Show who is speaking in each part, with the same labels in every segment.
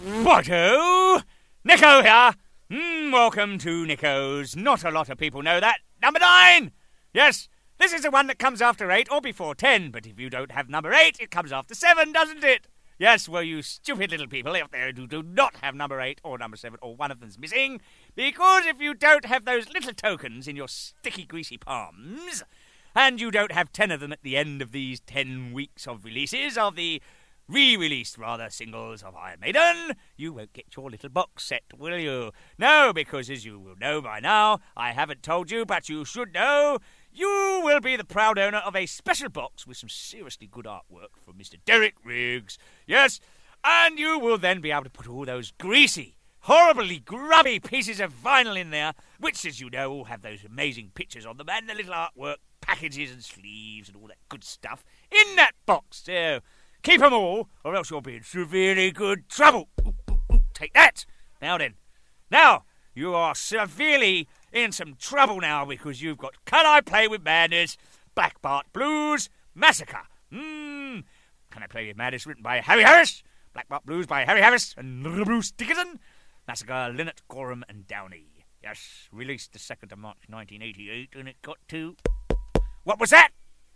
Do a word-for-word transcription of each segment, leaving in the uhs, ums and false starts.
Speaker 1: What-o? Nico here. Mm, welcome to Nico's. Not a lot of people know that. Number nine. Yes, this is the one that comes after eight or before ten. But if you don't have number eight, it comes after seven, doesn't it? Yes, well, you stupid little people out there who do not have number eight or number seven or one of them's missing. Because if you don't have those little tokens in your sticky, greasy palms, and you don't have ten of them at the end of these ten weeks of releases of the re-released, rather, singles of Iron Maiden, you won't get your little box set, will you? No, because as you will know by now, I haven't told you, but you should know, you will be the proud owner of a special box with some seriously good artwork from Mister Derek Riggs. Yes, and you will then be able to put all those greasy, horribly grubby pieces of vinyl in there, which, as you know, all have those amazing pictures on them and the little artwork, packages and sleeves and all that good stuff in that box. So keep them all, or else you'll be in severely good trouble. Ooh, ooh, ooh, take that. Now then. Now, you are severely in some trouble now because you've got Can I Play With Madness, Black Bart Blues, Massacre. Mmm. Can I Play With Madness, written by Harry Harris, Black Bart Blues by Harry Harris and Bruce Dickinson, Massacre, Lynott Gorham and Downey. Yes, released the second of March nineteen eighty-eight, and it got to... What was that?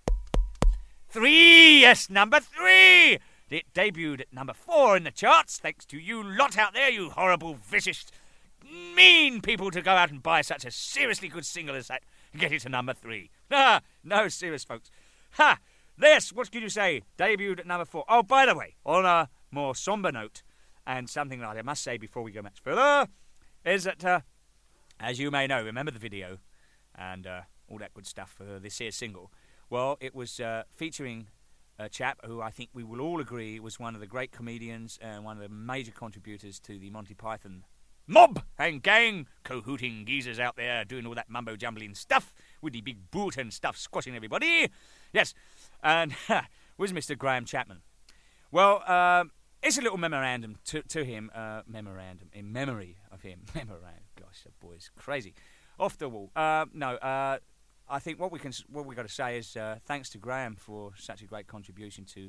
Speaker 1: Three, yes, number three. It debuted at number four in the charts, thanks to you lot out there, you horrible, vicious, mean people to go out and buy such a seriously good single as that and get it to number three. Ah, no, serious, folks. Ha! This, what could you say, debuted at number four. Oh, by the way, on a more somber note, and something that I must say before we go much further, is that, uh, as you may know, remember the video, and uh, all that good stuff for this here single. Well, it was uh, featuring a chap who I think we will all agree was one of the great comedians and one of the major contributors to the Monty Python mob and gang, cahooting geezers out there doing all that mumbo-jumbling stuff with the big boot and stuff squashing everybody. Yes, and was Mister Graham Chapman. Well, uh, it's a little memorandum to, to him, uh, memorandum, in memory of him. Memorandum, gosh, that boy's crazy. Off the wall. Uh, no, uh... I think what we can, what we got to say is uh, thanks to Graham for such a great contribution to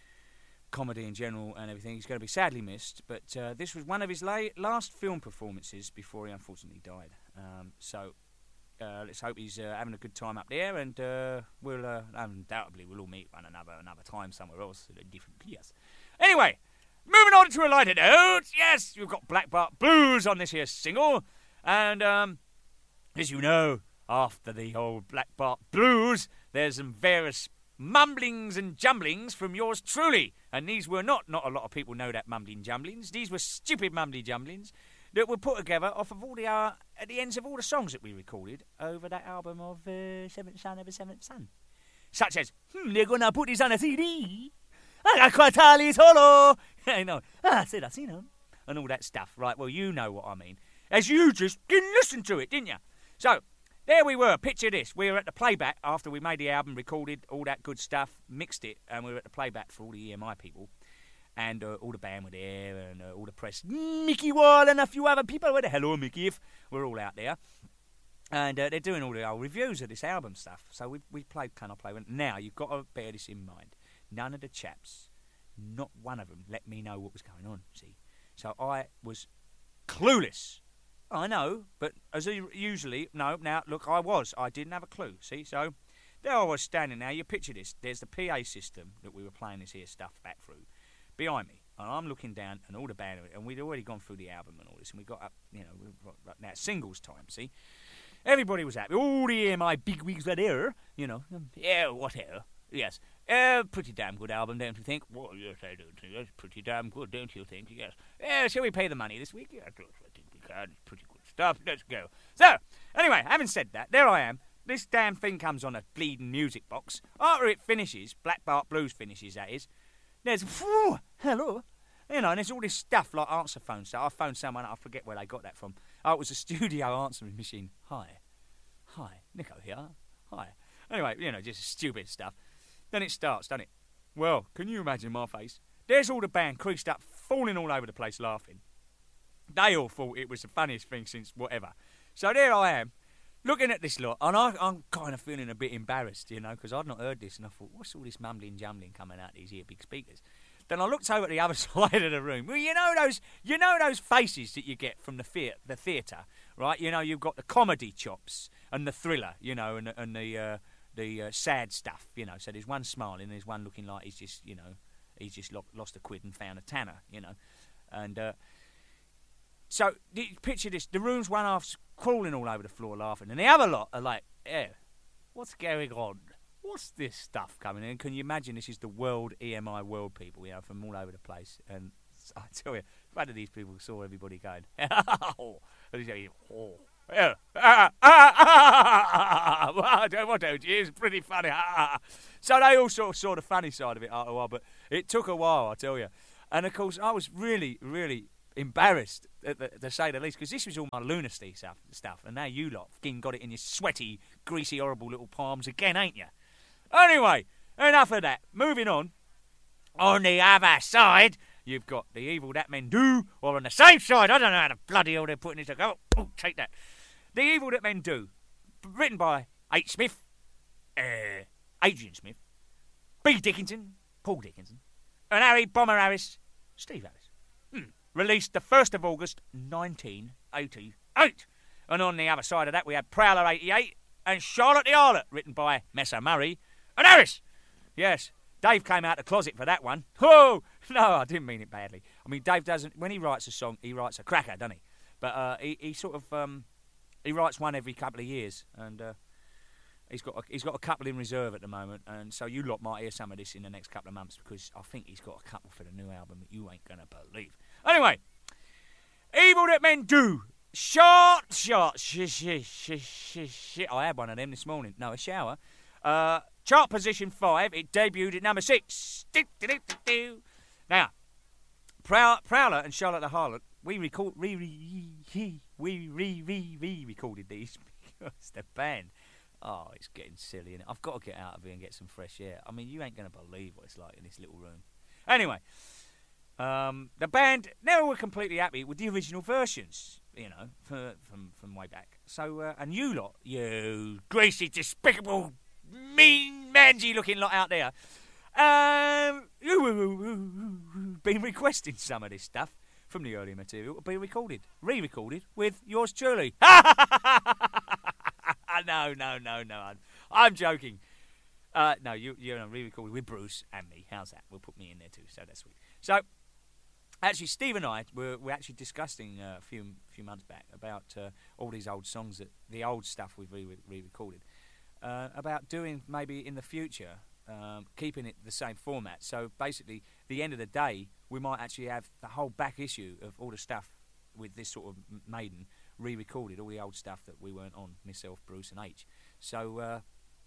Speaker 1: comedy in general and everything. He's going to be sadly missed, but uh, this was one of his la- last film performances before he unfortunately died. Um, so uh, let's hope he's uh, having a good time up there, and uh, we'll uh, undoubtedly we'll all meet one another another time somewhere else at a different place. Anyway, moving on to a lighter note. Yes, we've got Black Bart Blues on this here single, and um, as you know, after the old Black Bart Blues, there's some various mumblings and jumblings from yours truly. And these were not, not a lot of people know that mumbling jumblings. These were stupid mumbly jumblings that were put together off of all the, uh, at the ends of all the songs that we recorded over that album of uh, Seventh Son of a Seventh Son. Such as, hmm, they're going to put this on a C D. I got quite solo. You know, ah, said I seen them. And all that stuff. Right, well, you know what I mean. As you just didn't listen to it, didn't you? So, there we were, picture this, we were at the playback after we made the album, recorded all that good stuff, mixed it, and we were at the playback for all the E M I people, and uh, all the band were there, and uh, all the press, Mickey Wall and a few other people were there, hello Mickey, if we're all out there, and uh, they're doing all the old reviews of this album stuff, so we we played Can I Play With. Now, you've got to bear this in mind, none of the chaps, not one of them, let me know what was going on, see, so I was clueless. I know, but as usually, no, now, look, I was. I didn't have a clue, see? So, there I was standing now. You picture this. There's the P A system that we were playing this here stuff back through behind me. And I'm looking down, and all the band, and we'd already gone through the album and all this, and we got up, you know, we right now, singles time, see? Everybody was happy. All the E M I bigwigs were there, you know. Yeah, whatever. Yes. Uh, pretty damn good album, don't you think? Well, yes, I do think that's pretty damn good, don't you think? Yes. Uh, shall we pay the money this week? Yeah, I think we can. Pretty good stuff. Let's go. So, anyway, having said that, there I am. This damn thing comes on a bleeding music box. After it finishes, Black Bart Blues finishes, that is, there's, whew, hello, you know, and there's all this stuff like answer phone stuff. I phoned someone, I forget where they got that from. Oh, it was a studio answering machine. Hi. Hi. Nico here. Hi. Anyway, you know, just stupid stuff. Then it starts, doesn't it? Well, can you imagine my face? There's all the band creased up, falling all over the place laughing. They all thought it was the funniest thing since whatever. So there I am, looking at this lot, and I, I'm kind of feeling a bit embarrassed, you know, because I'd not heard this, and I thought, what's all this mumbling jumbling coming out these here big speakers? Then I looked over at the other side of the room. Well, you know those, you know those faces that you get from the theatre, the theatre, right? You know, you've got the comedy chops and the thriller, you know, and and the uh, the uh, sad stuff, you know. So there's one smiling, there's one looking like he's just, you know, he's just lo- lost a quid and found a tanner, you know, and. Uh, So, picture this, the room's one half's crawling all over the floor laughing, and the other lot are like, yeah, what's going on? What's this stuff coming in? Can you imagine this is the world, E M I world people, you know, from all over the place, and I tell you, one of these people saw everybody going, oh, and he's going, oh, yeah, ah, ah, ah, ah, what don't you, it's pretty funny, ah. So they all sort of saw the funny side of it after a while, but it took a while, I tell you, and of course, I was really, really, embarrassed, to say the least, because this was all my lunacy stuff, stuff, and now you lot fucking got it in your sweaty, greasy, horrible little palms again, ain't you? Anyway, enough of that. Moving on. On the other side, you've got The Evil That Men Do, or on the same side, I don't know how the bloody hell they're putting it together. Oh, oh, take that. The Evil That Men Do, written by H. Smith, uh, Adrian Smith, B. Dickinson, Paul Dickinson, and Harry Bomber Harris, Steve Harris. Hmm. Released the first of August, nineteen eighty-eight. And on the other side of that, we had Prowler eighty-eight and Charlotte the Harlot, written by Messer Murray and Harris. Yes, Dave came out the closet for that one. Oh, no, I didn't mean it badly. I mean, Dave doesn't, when he writes a song, he writes a cracker, doesn't he? But uh, he, he sort of, um, he writes one every couple of years, and uh, he's got a, he's got a couple in reserve at the moment, and so you lot might hear some of this in the next couple of months, because I think he's got a couple for the new album that you ain't going to believe. Anyway, Evil That Men Do. Short, short, shit, shit, shit, shit, shit. I had one of them this morning. No, a shower. Uh, chart position five. It debuted at number six. Now, Prow- Prowler and Charlotte the Harlot, we record, re, re, re, we re, re, re recorded these because the band. Oh, it's getting silly, innit? I've got to get out of here and get some fresh air. I mean, you ain't going to believe what it's like in this little room. Anyway. Um, the band never were completely happy with the original versions, you know, for, from from way back. So, uh, and you lot, you greasy, despicable, mean, mangy-looking lot out there, um, you been requesting some of this stuff from the early material to be recorded, re-recorded with yours truly. no, no, no, no, I'm, I'm joking. Uh, no, you, you're re-recorded with Bruce and me. How's that? We'll put me in there too, so that's sweet. So, actually, Steve and I were, were actually discussing uh, a few few months back about uh, all these old songs, that the old stuff we've re- re-recorded, uh, about doing maybe in the future, um, keeping it the same format. So basically, the end of the day, we might actually have the whole back issue of all the stuff with this sort of Maiden re-recorded, all the old stuff that we weren't on, myself, Bruce and H. So uh,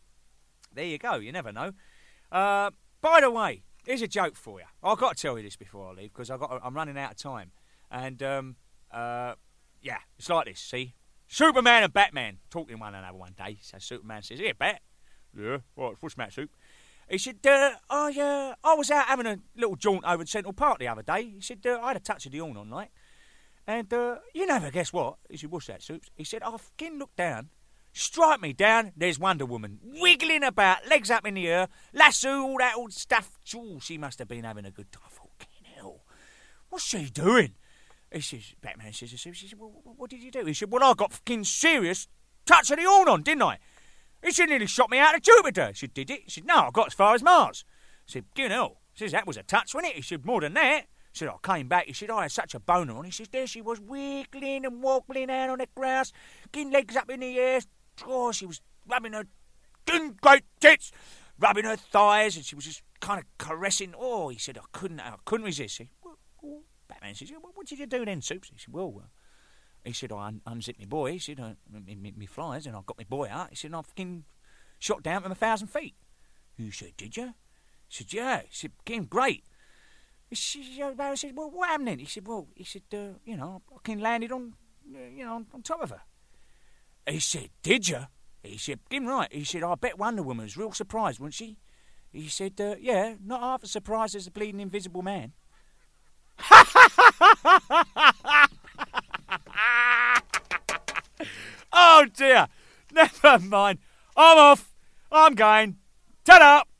Speaker 1: there you go, you never know. Uh, by the way, here's a joke for you. I've got to tell you this before I leave, because I've got, I'm running out of time. And, um, uh, yeah, it's like this, see? Superman and Batman talking one another one day. So Superman says, "Here, Bat." "Yeah, what, what's the matter, Soup?" He said, uh, I, uh, I was out having a little jaunt over at Central Park the other day. He said, uh, I had a touch of the horn on, like. And, uh, you never guess what? He said, "What's that, Soups?" He said, I fucking looked down. Strike me down, there's Wonder Woman, wiggling about, legs up in the air, lasso, all that old stuff. Oh, she must have been having a good time. Fucking hell. What's she doing? He says, Batman says, he says, well, what did you do? He said, well, I got fucking serious touch of the horn on, didn't I? He said, nearly shot me out of Jupiter. He said, did it? He said, no, I got as far as Mars. He said, you know. He says, that was a touch, wasn't it? He said, more than that. He said, I came back. He said, I had such a boner on. He says, there she was, wiggling and wobbling out on the grass, getting legs up in the air. Oh, she was rubbing her great tits, rubbing her thighs, and she was just kind of caressing. Oh, he said, I couldn't, I couldn't resist. He said, well, well, Batman says, well, what did you do then, Soups? He said, well, uh, he said, I un- unzipped my boy. He said, uh, me, me, me flies, and I got my boy out. He said, and I fucking shot down from a thousand feet. He said, did you? He said, yeah. He said, fucking great. He said, I said, well, what happened then? He said, well, he said, uh, you know, I fucking landed on, uh, you know, on, on top of her. He said, did you? He said, him right. He said, I bet Wonder Woman was real surprised, wasn't she? He said, uh, yeah, not half as surprised as the bleeding Invisible Man. Oh, dear. Never mind. I'm off. I'm going. Ta-da!